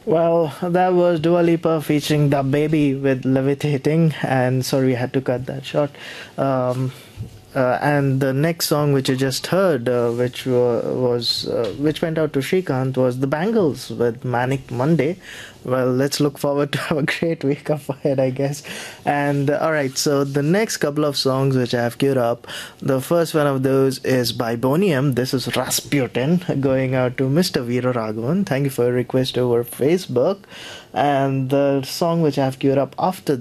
Well, that was Dua Lipa featuring Da Baby with Levitating, and sorry, we had to cut that short. Um, and the next song which you just heard, which went out to Shrikant, was the Bangles with Manic Monday. Well, let's look forward to have a great week up ahead, I guess. And all right, so the next couple of songs which I have queued up, the first one of those is by Bonium. This is Rasputin, going out to Mr. Veera Raghavan. Thank you for your request over Facebook. And the song which I have queued up after